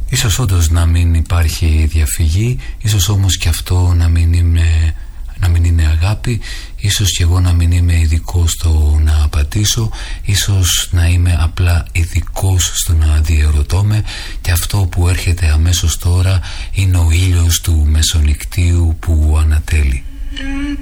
Ίσως όντως να μην υπάρχει διαφυγή, ίσως όμως και αυτό να μην είναι αγάπη, ίσως και εγώ να μην είμαι ειδικός στο να πατήσω, ίσως να είμαι απλά ειδικός στο να διερωτώμαι, και αυτό που έρχεται αμέσως τώρα είναι ο ήλιος του μεσονυχτίου που ανατέλει.